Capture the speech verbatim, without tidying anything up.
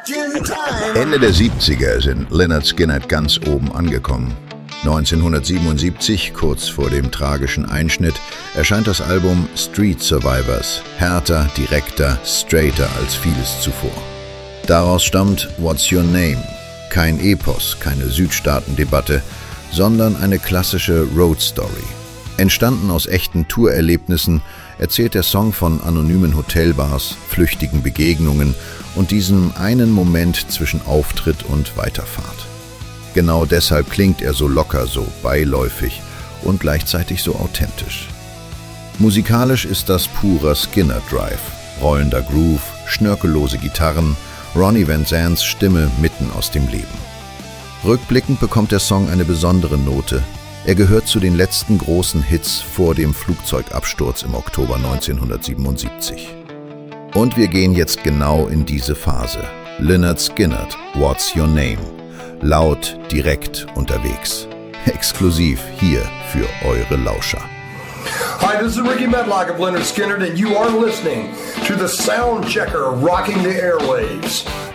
Ende der siebziger sind Lynyrd Skynyrd ganz oben angekommen. neunzehnhundertsiebenundsiebzig, kurz vor dem tragischen Einschnitt, erscheint das Album Street Survivors, härter, direkter, straighter als vieles zuvor. Daraus stammt What's Your Name? Kein Epos, keine Südstaaten-Debatte, sondern eine klassische Road-Story. Entstanden aus echten Tourerlebnissen, erzählt der Song von anonymen Hotelbars, flüchtigen Begegnungen und diesem einen Moment zwischen Auftritt und Weiterfahrt. Genau deshalb klingt er so locker, so beiläufig und gleichzeitig so authentisch. Musikalisch ist das purer Skynyrd-Drive, rollender Groove, schnörkellose Gitarren, Ronnie Van Zants Stimme mitten aus dem Leben. Rückblickend bekommt der Song eine besondere Note. Er gehört zu den letzten großen Hits vor dem Flugzeugabsturz im Oktober neunzehnhundertsiebenundsiebzig. Und wir gehen jetzt genau in diese Phase. Lynyrd Skynyrd, What's Your Name? Laut, direkt unterwegs. Exklusiv hier für eure Lauscher. Hi, this is Ricky Medlock of Lynyrd Skynyrd, and you are listening to the Sound Checker rocking the airwaves.